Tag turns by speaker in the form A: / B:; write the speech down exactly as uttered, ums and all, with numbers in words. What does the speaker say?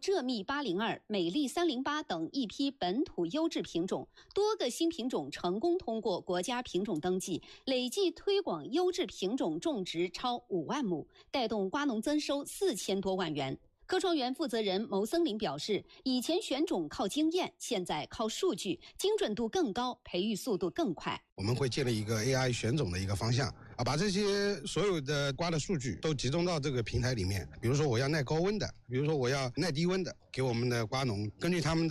A: 浙蜜八零二、美丽三零八等一批本土优质品种，多个新品种成功通过国家品种登记，累计推广优质品种种植超五万亩，带动瓜农增收四千多万元。科创园负责人牟森林表示，以前选种靠经验，现在靠数据，精准度更高，培育速度更快。
B: 我们会建立一个 A I 选种的一个方向啊，把这些所有的瓜的数据都集中到这个平台里面。比如说我要耐高温的，比如说我要耐低温的，给我们的瓜农根据他们的